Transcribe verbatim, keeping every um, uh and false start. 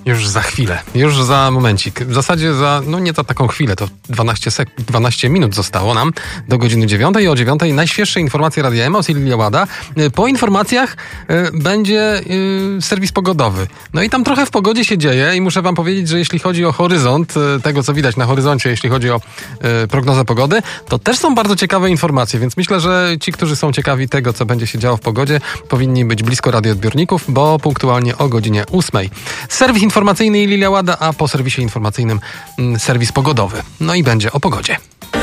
Już za chwilę, już za momencik. W zasadzie za, no nie za taką chwilę, to dwanaście, sek- dwanaście minut zostało nam do godziny dziewiątej. I o dziewiątej najświeższe informacje Radia Emos i Lilia Łada. Po informacjach y, będzie y, serwis pogodowy. No i tam trochę w pogodzie się dzieje i muszę wam powiedzieć, że jeśli chodzi o horyzont, y, tego co widać na horyzoncie, jeśli chodzi o y, prognozę pogody, to też są bardzo ciekawe informacje, więc myślę, że ci, którzy są ciekawi tego, co będzie się działo w pogodzie, powinni być blisko radioodbiorników, bo punktualnie o godzinie ósmej. Serwis informacyjny i Lilia Łada, a po serwisie informacyjnym mm, serwis pogodowy. No i będzie o pogodzie.